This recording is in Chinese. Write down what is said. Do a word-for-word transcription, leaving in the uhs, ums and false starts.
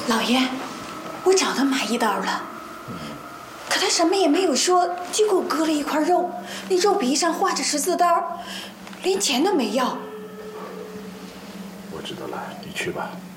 老爷，我找到马一刀了，可他什么也没有说，就给我割了一块肉，那肉皮上画着十字刀，连钱都没要。 我知道了，你去吧。